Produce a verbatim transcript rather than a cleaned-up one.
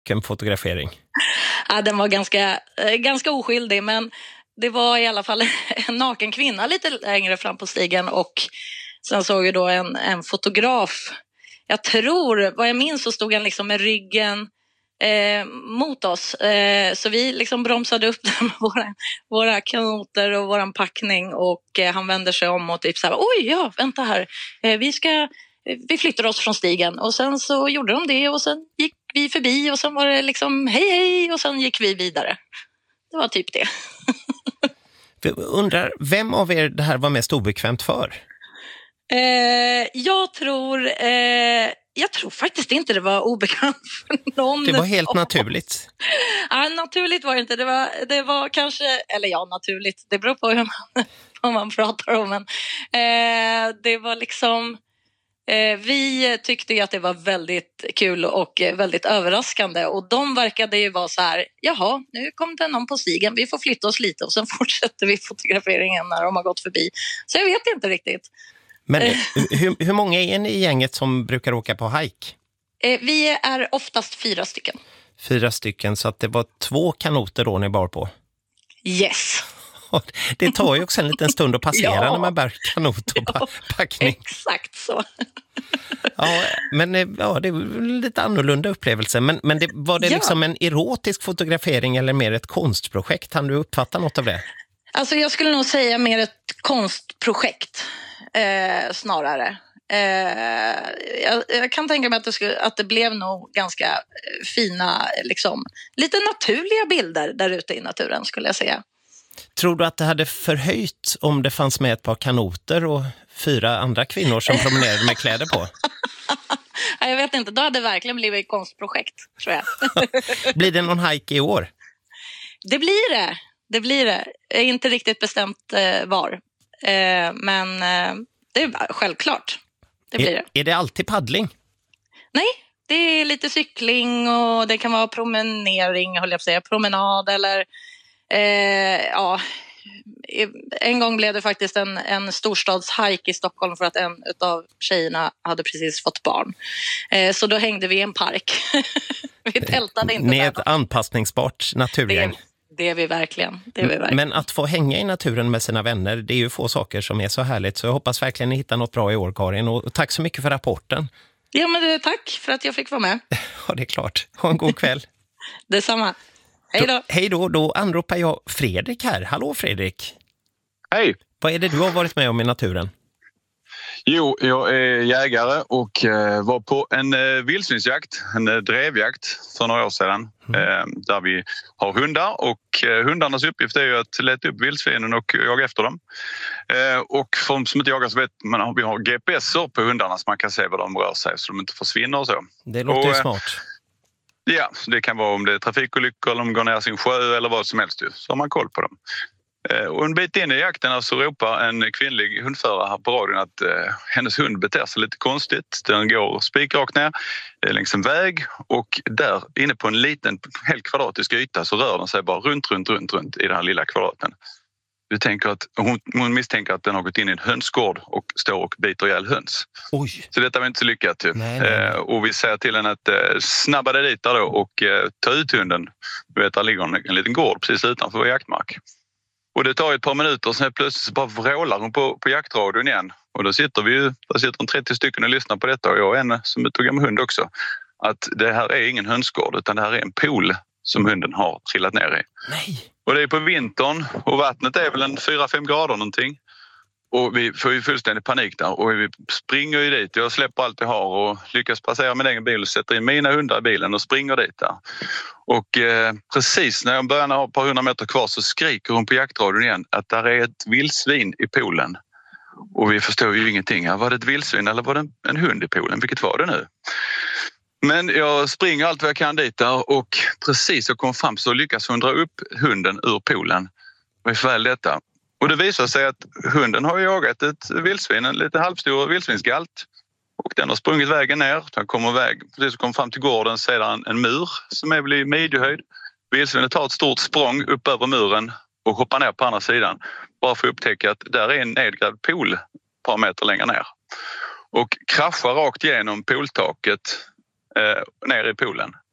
naken fotografering? Ja, den var ganska, ganska oskyldig, men det var i alla fall en naken kvinna lite längre fram på stigen, och sen såg ju då en, en fotograf. Jag tror, vad jag minns, så stod han liksom med ryggen eh, mot oss. Eh, så vi liksom bromsade upp med våra, våra kanoter och våran packning, och eh, han vänder sig om och typ så här, oj, ja, vänta här. Eh, vi ska, vi flyttar oss från stigen. Och sen så gjorde de det, och sen gick vi förbi, och sen var det liksom hej hej, och sen gick vi vidare. Det var typ det. Jag undrar, vem av er det här var mest obekvämt för? Eh, jag tror eh, jag tror faktiskt inte det var obekvämt för någon. Det var helt naturligt. Ja, naturligt var det inte. Det var, det var kanske, eller ja, naturligt. Det beror på hur man, vad man pratar om. Men, eh, det var liksom, eh, vi tyckte ju att det var väldigt kul och väldigt överraskande. Och de verkade ju vara så här, jaha, nu kom det någon på stigen. Vi får flytta oss lite och sen fortsätter vi fotograferingen när de har gått förbi. Så jag vet inte riktigt. Men hur, hur många är ni i gänget som brukar åka på hike? Vi är oftast fyra stycken. Fyra stycken, så att det var två kanoter då ni bar på? Yes. Det tar ju också en liten stund att passera ja. när man bär kanot och ja, packning. Exakt så. Ja, men ja, det är lite annorlunda upplevelse. Men, men det, var det ja. liksom en erotisk fotografering eller mer ett konstprojekt? Kan du uppfatta något av det? Alltså jag skulle nog säga mer ett konstprojekt. Eh, snarare. Eh, jag, jag kan tänka mig att det, skulle, att det blev nog ganska fina, liksom, lite naturliga bilder där ute i naturen, skulle jag säga. Tror du att det hade förhöjt om det fanns med ett par kanoter och fyra andra kvinnor som promenerade med kläder på? Jag vet inte, då hade det verkligen blivit ett konstprojekt, tror jag. Blir det någon hike i år? Det blir det, det blir det. Jag är inte riktigt bestämt eh, var. Eh, men eh, det är självklart. Det blir det. Är, är det alltid paddling? Nej, det är lite cykling och det kan vara promenering, håller jag på att säga, promenad eller eh, ja, en gång blev det faktiskt en, en storstadshike i Stockholm för att en av tjejerna hade precis fått barn. Eh, så då hängde vi i en park. Vi tältade inte. Ni är ett anpassningsbart naturgäng. Det, det är vi verkligen. Det är vi verkligen. Men att få hänga i naturen med sina vänner, det är ju få saker som är så härligt. Så jag hoppas verkligen ni hittar något bra i år, Karin. Och tack så mycket för rapporten. Ja, men det, tack för att jag fick vara med. Ja, det är klart. Ha en god kväll. Detsamma. Hej då. Hej då, då anropar jag Fredrik här. Hallå Fredrik. Hej. Vad är det du har varit med om i naturen? Jo, jag är jägare och eh, var på en eh, vildsvinsjakt, en eh, drevjakt för några år sedan. Mm. Eh, där vi har hundar och eh, hundarnas uppgift är ju att leta upp vildsvinen och jaga efter dem. Eh, och för de som inte jagar så vet man, vi har G P S-er på hundarna så man kan se var de rör sig så de inte försvinner och så. Det låter och, ju smart. Ja, det kan vara om det är trafikolyckor eller om de går ner sin sjö eller vad som helst. Så har man koll på dem. Och en bit in i jakten så ropar en kvinnlig hundförare här på radion att eh, hennes hund beter sig lite konstigt. Den går spikrakt ner eh, längs en väg och där inne på en liten helt kvadratisk yta så rör den sig bara runt, runt, runt, runt i den här lilla kvadraten. Du tänker att, hon, hon misstänker att den har gått in i en hönsgård och står och biter ihjäl höns. Oj. Så detta var inte så lyckat. Typ. Nej, nej, nej. Eh, och vi säger till henne att eh, snabba dig dit där då och eh, ta ut hunden. Du vet, där ligger en, en liten gård precis utanför vår jaktmark. Och det tar ett par minuter och sen plötsligt så bara vrålar hon på, på jaktradion igen. Och då sitter vi ju, där sitter en trettio stycken och lyssnar på detta och jag är en som är tog med hund också. Att det här är ingen hönsgård utan det här är en pool som hunden har trillat ner i. Nej. Och det är på vintern och vattnet är väl en fyra fem grader någonting. Och vi får ju fullständig panik där och vi springer ju dit. Jag släpper allt jag har och lyckas passera min egen bil och sätter in mina hundar i bilen och springer dit där. Och eh, precis när jag börjar ha ett par hundra meter kvar så skriker hon på jaktradion igen att där är ett vildsvin i poolen. Och vi förstår ju ingenting. Ja, var det ett vildsvin eller var det en, en hund i poolen? Vilket var det nu? Men jag springer allt vad jag kan dit där och precis jag kom fram så lyckas hon dra upp hunden ur poolen. Och är väl detta. Och det visar sig att hunden har jagat ett vildsvin, en lite halvstor vildsvinsgalt. Och den har sprungit vägen ner. Den kommer väg, precis kom fram till gården sedan en mur som är väl i midjehöjd. Vildsvinet tar ett stort språng upp över muren och hoppar ner på andra sidan. Bara för att upptäcka att där är en nedgrävd pool ett par meter längre ner. Och kraschar rakt igenom pooltaket eh, ner i poolen.